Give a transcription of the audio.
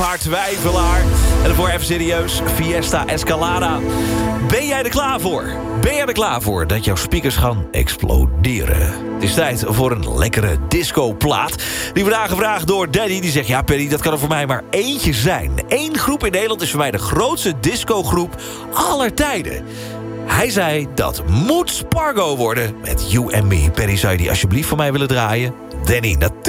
Haar twijfelaar. En daarvoor even serieus, Fiesta Escalada. Ben jij er klaar voor? Ben jij er klaar voor dat jouw speakers gaan exploderen? Het is tijd voor een lekkere discoplaat. Die wordt aangevraagd door Danny. Die zegt, ja Perry, dat kan er voor mij maar eentje zijn. Eén groep in Nederland is voor mij de grootste discogroep aller tijden. Hij zei, dat moet Spargo worden met You and Me. Perry, zou je die alsjeblieft voor mij willen draaien? Danny, natuurlijk.